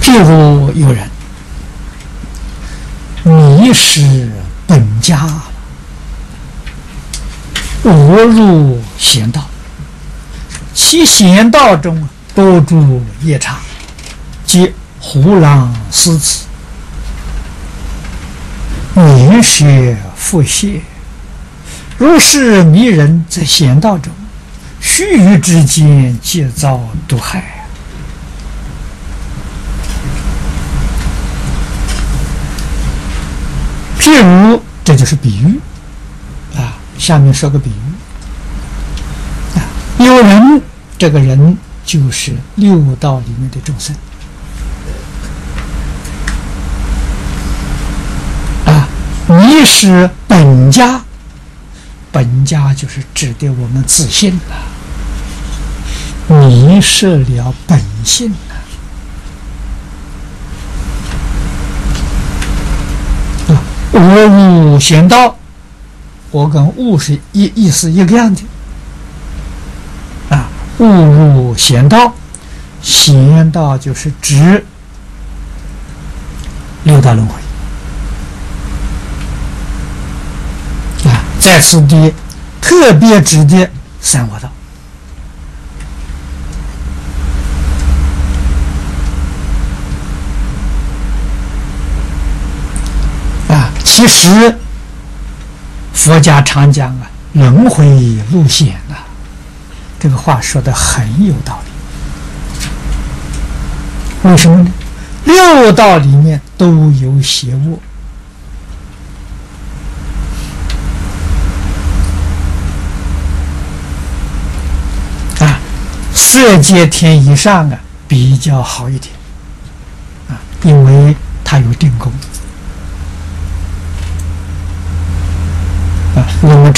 譬如有人迷失本家，误入贤道，其贤道中多诸夜叉，即胡狼狮子，年学复谢。如是迷人在贤道中，须臾之间皆遭毒害。譬如，这就是比喻啊。下面说个比喻啊，有人，这个人就是六道里面的众生啊，迷失本家，本家就是指的我们自性了，迷失了本性了。我入贤道，我跟悟是意思一个样的啊。误入贤道，贤道就是指六道轮回啊，在此地特别指的三恶道。其实，佛家常讲啊，轮回路险啊，这个话说的很有道理。为什么呢？六道里面都有邪恶啊，色界天以上啊比较好一点啊，因为它有定功。我们